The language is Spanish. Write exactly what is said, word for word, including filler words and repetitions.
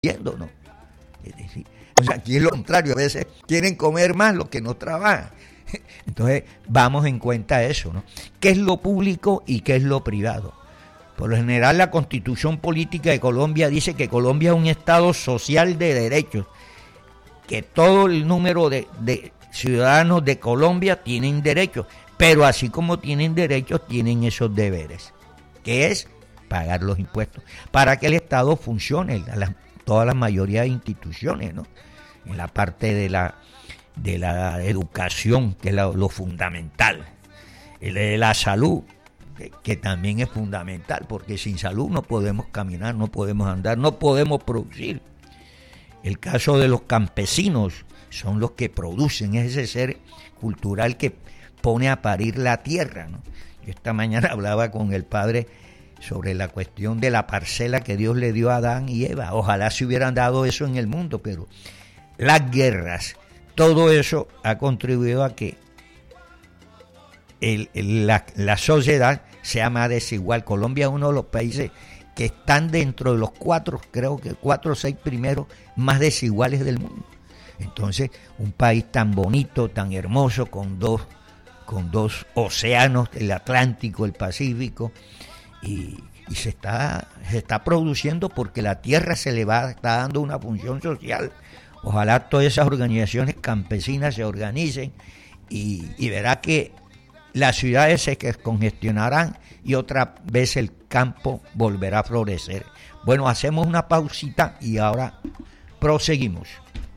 viendo, ¿no? Es decir, o sea, aquí es lo contrario, a veces quieren comer más los que no trabajan. Entonces, vamos en cuenta eso, ¿no? ¿Qué es lo público y qué es lo privado? Por lo general, la Constitución Política de Colombia dice que Colombia es un Estado social de derechos, que todo el número de, de ciudadanos de Colombia tienen derechos, pero así como tienen derechos, tienen esos deberes, que es pagar los impuestos, para que el Estado funcione, la, toda la mayoría de instituciones, ¿no? En la parte de la, de la educación, que es lo, lo fundamental, el de la salud, que, que también es fundamental, porque sin salud no podemos caminar, no podemos andar, no podemos producir. El caso de los campesinos, son los que producen, es ese ser cultural que pone a parir la tierra, ¿no? Yo esta mañana hablaba con el padre sobre la cuestión de la parcela que Dios le dio a Adán y Eva. Ojalá se hubieran dado eso en el mundo, pero las guerras, todo eso ha contribuido a que el, el, la, la sociedad sea más desigual. Colombia es uno de los países que están dentro de los cuatro, creo que cuatro o seis primeros más desiguales del mundo. Entonces, un país tan bonito, tan hermoso, con dos, con dos océanos, el Atlántico, el Pacífico, y, y se está, se está produciendo porque la tierra se le va, está dando una función social. Ojalá todas esas organizaciones campesinas se organicen y, y verá que las ciudades se congestionarán y otra vez el campo volverá a florecer. Bueno, hacemos una pausita y ahora proseguimos.